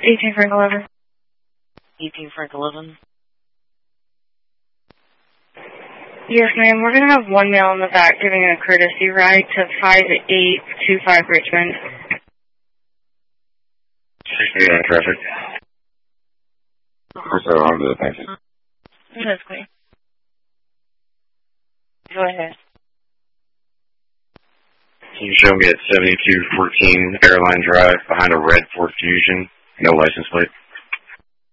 18 Frank 11. 18 Frank 11. Yes, ma'am. We're going to have one male in the back giving a courtesy ride to 5825 Richmond. 68 on traffic. What's that on the thank you? That's clear. Go ahead. Can you show me at 7214 Airline Drive behind a red Ford Fusion, no license plate?